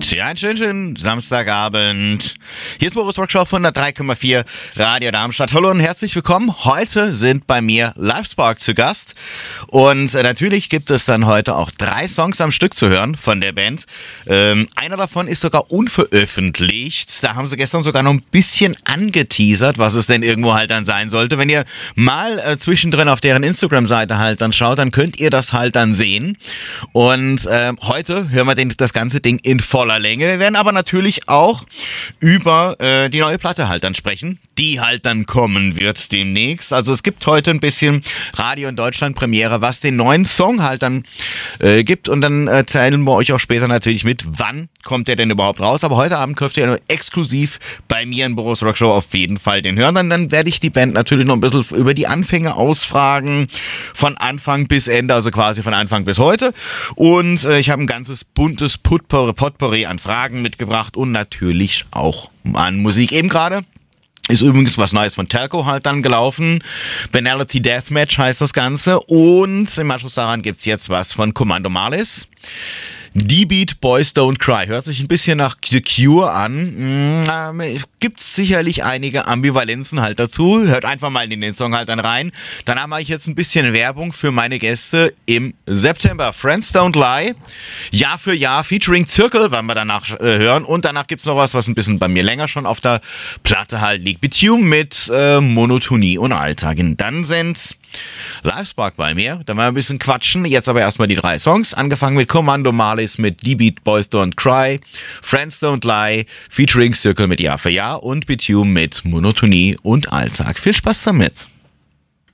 Ja, einen schönen Samstagabend. Hier ist Boris Rockshow von der 3,4 Radio Darmstadt. Hallo und herzlich willkommen. Heute sind bei mir Livespark zu Gast. Und natürlich gibt es dann heute auch 3 Songs am Stück zu hören von der Band. Einer davon ist sogar unveröffentlicht. Da haben sie gestern sogar noch ein bisschen angeteasert, was es denn irgendwo halt dann sein sollte. Wenn ihr mal zwischendrin auf deren Instagram-Seite halt dann schaut, dann könnt ihr das halt dann sehen. Und heute hören wir das ganze Ding in voller Länge. Wir werden aber natürlich auch über die neue Platte halt dann sprechen, die halt dann kommen wird demnächst. Also es gibt heute ein bisschen Radio in Deutschland Premiere, was den neuen Song halt dann gibt, und dann erzählen wir euch auch später natürlich mit, wann kommt der denn überhaupt raus. Aber heute Abend könnt ihr nur exklusiv bei mir in Boris Rockshow auf jeden Fall den hören. Dann werde ich die Band natürlich noch ein bisschen über die Anfänge ausfragen, von Anfang bis Ende, also quasi von Anfang bis heute. Und ich habe ein ganzes buntes Potpourri an Fragen mitgebracht und natürlich auch an Musik. Eben gerade ist übrigens was Neues von Telco halt dann gelaufen. Banality Deathmatch heißt das Ganze. Und im Anschluss daran gibt's jetzt was von Commando Marlis. D-Beat, Boys Don't Cry. Hört sich ein bisschen nach The Cure an. Gibt's sicherlich einige Ambivalenzen halt dazu. Hört einfach mal in den Song halt dann rein. Danach mache ich jetzt ein bisschen Werbung für meine Gäste im September. Friends Don't Lie. Jahr für Jahr featuring Zirkel, werden wir danach hören. Und danach gibt's noch was ein bisschen bei mir länger schon auf der Platte halt liegt. Bitume mit Monotonie und Alltag. Dann sind Livespark bei mir, da werden wir ein bisschen quatschen. Jetzt aber erstmal die 3 Songs. Angefangen mit Commando Marlis mit D-Beat, Boys Don't Cry, Friends Don't Lie, featuring Circle mit Jahr für Jahr und Bitume mit Monotonie und Alltag. Viel Spaß damit.